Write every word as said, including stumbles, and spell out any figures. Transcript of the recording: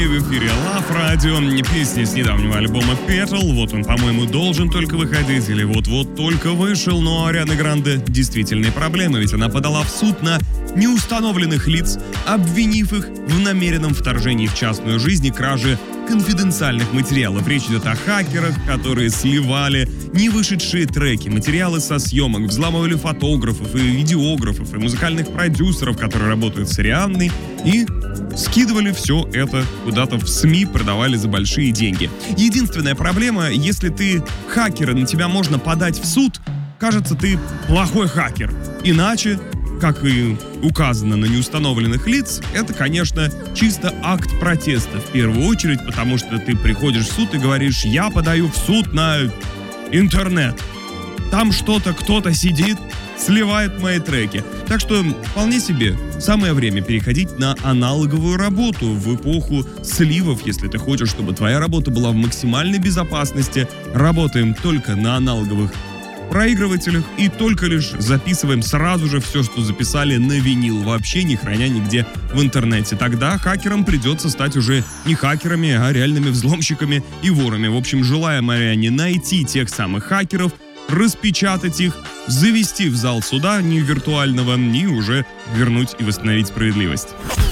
В эфире Love Radio, песни с недавнего альбома Petal. Вот он, по-моему, должен только выходить или вот-вот только вышел. Но Ариана Гранде действительные проблемы, ведь она подала в суд на неустановленных лиц, обвинив их в намеренном вторжении в частную жизнь и краже конфиденциальных материалов. Речь идет о хакерах, которые сливали не вышедшие треки, материалы со съемок, взламывали фотографов и видеографов, и музыкальных продюсеров, которые работают с Арианной, и скидывали все это куда-то в СМИ, продавали за большие деньги. Единственная проблема, если ты хакер, и на тебя можно подать в суд, кажется, ты плохой хакер. Иначе, как и указано на неустановленных лиц, это, конечно, чисто акт протеста в первую очередь, потому что ты приходишь в суд и говоришь: я подаю в суд на интернет. Там что-то, кто-то сидит, сливает мои треки. Так что вполне себе самое время переходить на аналоговую работу в эпоху сливов. Если ты хочешь, чтобы твоя работа была в максимальной безопасности, работаем только на аналоговых проигрывателях и только лишь записываем сразу же все, что записали, на винил, вообще не храня нигде в интернете. Тогда хакерам придется стать уже не хакерами, а реальными взломщиками и ворами. В общем, желаем Ариане найти тех самых хакеров, распечатать их, завести в зал суда не виртуального и уже вернуть и восстановить справедливость.